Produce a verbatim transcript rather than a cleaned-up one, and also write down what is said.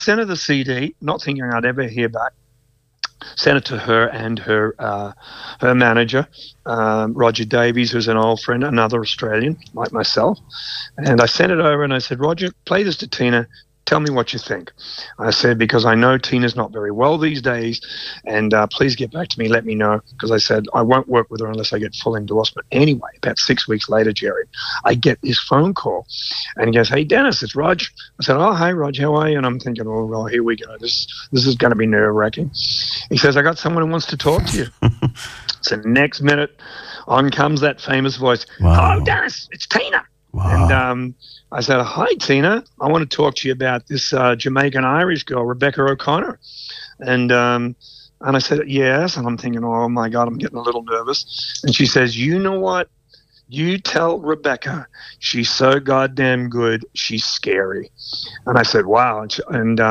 sent her the C D, not thinking I'd ever hear back. Sent it to her and her uh, her manager, um, Roger Davies, who's an old friend, another Australian like myself. And I sent it over and I said, Roger, play this to Tina. Tell me what you think. I said, because I know Tina's not very well these days, and uh, please get back to me, let me know, because I said I won't work with her unless I get full endorsement. Anyway, about six weeks later, Jerry, I get this phone call, and he goes, hey, Dennis, it's Rog. I said, oh, hi, Rog, how are you? And I'm thinking, oh, well, here we go. This, this is going to be nerve-wracking. He says, I got someone who wants to talk to you. So next minute, on comes that famous voice. Wow. Hello, Dennis, it's Tina. Wow. And um, I said, hi, Tina. I want to talk to you about this uh, Jamaican-Irish girl, Rebecca O'Connor. And um, and I said, yes. And I'm thinking, oh, my God, I'm getting a little nervous. And she says, you know what? You tell Rebecca she's so goddamn good, she's scary. And I said, wow. And, and uh,